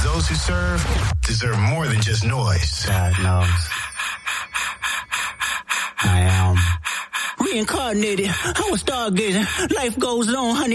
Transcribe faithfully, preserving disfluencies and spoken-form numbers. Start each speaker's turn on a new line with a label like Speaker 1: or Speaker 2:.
Speaker 1: Because those who serve deserve more than just noise.
Speaker 2: God knows. I am reincarnated. I was stargazing. Life goes on, honey.